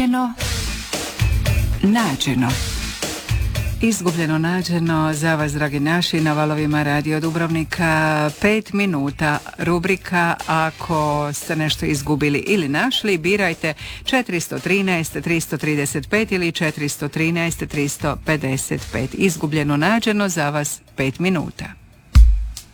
Nađeno. Izgubljeno nađeno za vas, dragi naši, na valovima Radio Dubrovnika. 5 minuta rubrika ako ste nešto izgubili ili našli, birajte 413 335 ili 413 355. Izgubljeno nađeno za vas 5 minuta.